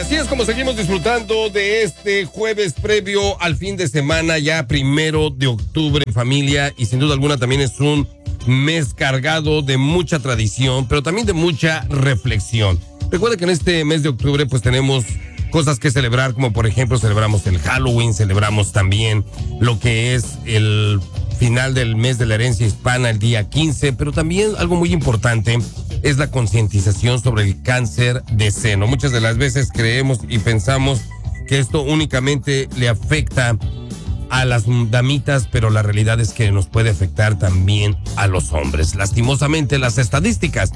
así es como seguimos disfrutando de este jueves previo al fin de semana, ya 1 de octubre, familia, y sin duda alguna también es un mes cargado de mucha tradición, pero también de mucha reflexión. Recuerda que en este mes de octubre pues tenemos cosas que celebrar, como por ejemplo celebramos el Halloween, celebramos también lo que es el final del mes de la herencia hispana, el día 15, pero también algo muy importante es la concientización sobre el cáncer de seno. Muchas de las veces creemos y pensamos que esto únicamente le afecta a las damitas, pero la realidad es que nos puede afectar también a los hombres. Lastimosamente, las estadísticas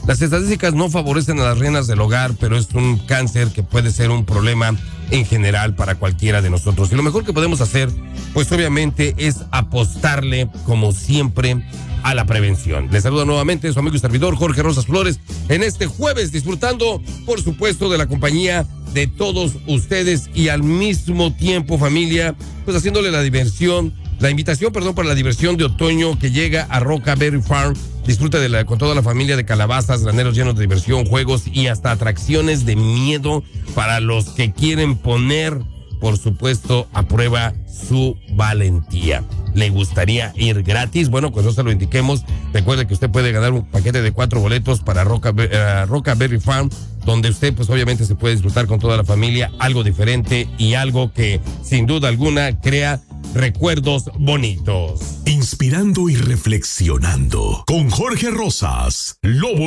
no favorecen a las reinas del hogar, pero es un cáncer que puede ser un problema en general para cualquiera de nosotros. Y lo mejor que podemos hacer, pues obviamente, es apostarle, como siempre, a la prevención. Les saluda nuevamente su amigo y servidor Jorge Rosas Flores en este jueves, disfrutando, por supuesto, de la compañía de todos ustedes y al mismo tiempo, familia, pues haciéndole la invitación para la diversión de otoño que llega a Roca Berry Farm. Disfruta con toda la familia de calabazas, graneros llenos de diversión, juegos y hasta atracciones de miedo para los que quieren poner, por supuesto, a prueba su valentía. ¿Le gustaría ir gratis? Bueno, pues no se lo indiquemos. Recuerde que usted puede ganar un paquete de 4 boletos para Roca Berry Farm, donde usted pues obviamente se puede disfrutar con toda la familia, algo diferente y algo que sin duda alguna crea recuerdos bonitos. Inspirando y reflexionando con Jorge Rosas, Lobo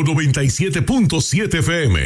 97.7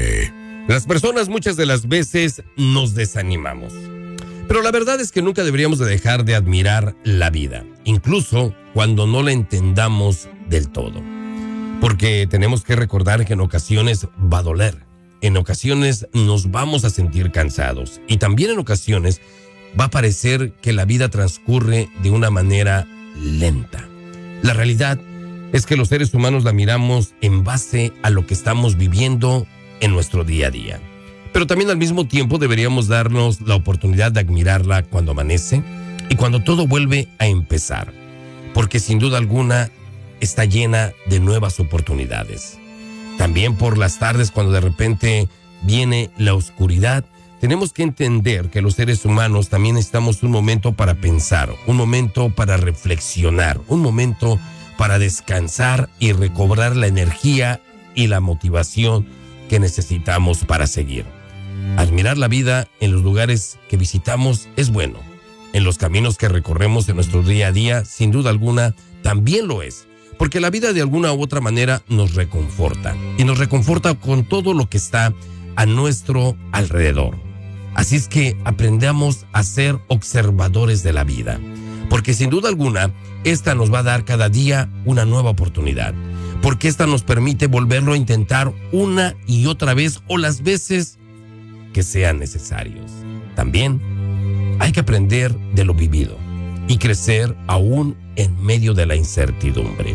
FM. Las personas muchas de las veces nos desanimamos, pero la verdad es que nunca deberíamos de dejar de admirar la vida, incluso cuando no la entendamos del todo, porque tenemos que recordar que en ocasiones va a doler, en ocasiones nos vamos a sentir cansados y también en ocasiones va a parecer que la vida transcurre de una manera lenta. La realidad es que los seres humanos la miramos en base a lo que estamos viviendo en nuestro día a día. Pero también al mismo tiempo deberíamos darnos la oportunidad de admirarla cuando amanece y cuando todo vuelve a empezar, porque sin duda alguna está llena de nuevas oportunidades. También por las tardes, cuando de repente viene la oscuridad, tenemos que entender que los seres humanos también necesitamos un momento para pensar, un momento para reflexionar, un momento para descansar y recobrar la energía y la motivación que necesitamos para seguir. Admirar la vida en los lugares que visitamos es bueno. En los caminos que recorremos en nuestro día a día, sin duda alguna, también lo es. Porque la vida de alguna u otra manera nos reconforta. Y nos reconforta con todo lo que está a nuestro alrededor. Así es que aprendamos a ser observadores de la vida. Porque sin duda alguna, esta nos va a dar cada día una nueva oportunidad. Porque esta nos permite volverlo a intentar una y otra vez o las veces que sean necesarios. También hay que aprender de lo vivido y crecer aún en medio de la incertidumbre.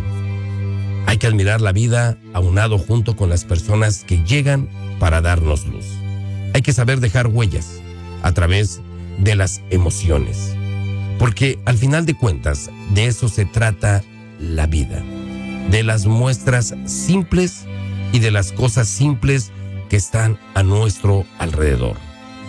Hay que admirar la vida aunado junto con las personas que llegan para darnos luz. Hay que saber dejar huellas a través de las emociones, porque al final de cuentas de eso se trata la vida, de las muestras simples y de las cosas simples que están a nuestro alrededor.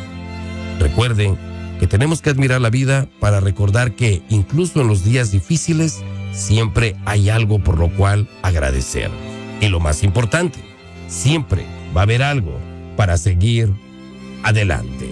Recuerden que tenemos que admirar la vida para recordar que incluso en los días difíciles siempre hay algo por lo cual agradecer. Y lo más importante, siempre va a haber algo para seguir adelante.